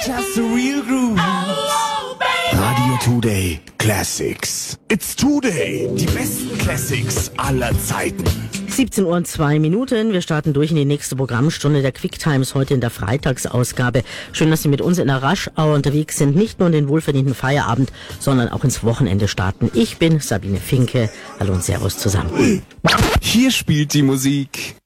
Just the real groove. Radio Today Classics. It's Today. Die besten Classics aller Zeiten. 17:02 Uhr. Wir starten durch in die nächste Programmstunde der Quick Times heute in der Freitagsausgabe. Schön, dass Sie mit uns in der Rush Hour unterwegs sind. Nicht nur in den wohlverdienten Feierabend, sondern auch ins Wochenende starten. Ich bin Sabine Finke. Hallo und Servus zusammen. Hier spielt die Musik